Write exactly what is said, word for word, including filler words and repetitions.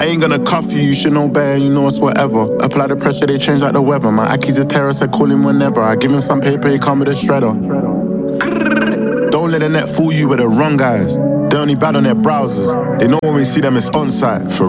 I ain't gonna cuff you, you should know better, you know it's whatever. Apply the pressure, they change like the weather. My Aki's a terrorist, I call him whenever. I give him some paper, he come with a shredder. Don't let the net fool you with the wrong guys. They only bad on their browsers. They know when we see them, it's on site. For